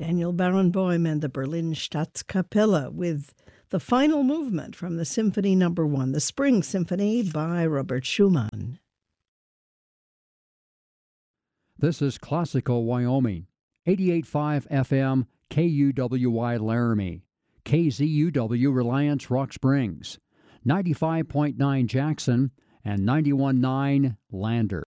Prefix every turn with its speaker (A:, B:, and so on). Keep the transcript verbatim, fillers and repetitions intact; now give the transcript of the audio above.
A: Daniel Barenboim and the Berlin Staatskapelle with the final movement from the Symphony Number One, the Spring Symphony by Robert Schumann.
B: This is Classical Wyoming, eighty-eight point five F M, K U W Y Laramie, K Z U W Reliance Rock Springs, ninety-five point nine Jackson, and ninety-one point nine Lander.